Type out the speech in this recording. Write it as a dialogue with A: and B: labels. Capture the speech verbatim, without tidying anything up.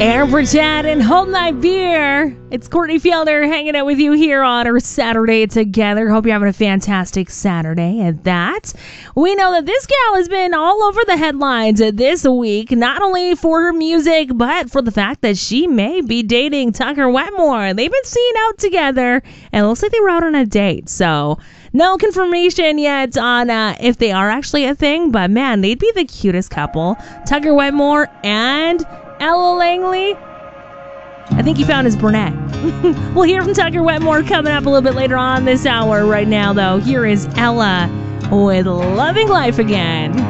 A: Amber Chat and Whole Night Beer. It's Courtney Fielder hanging out with you here on our Saturday together. Hope you're having a fantastic Saturday at that. We know that this gal has been all over the headlines this week, not only for her music, but for the fact that she may be dating Tucker Wetmore. They've been seen out together, and it looks like they were out on a date. So no confirmation yet on uh, if they are actually a thing, but man, they'd be the cutest couple. Tucker Wetmore and Ella Langley. I think he found his brunette. We'll hear from Tucker Wetmore coming up a little bit later on this hour. Right now, though, here is Ella with Loving Life Again.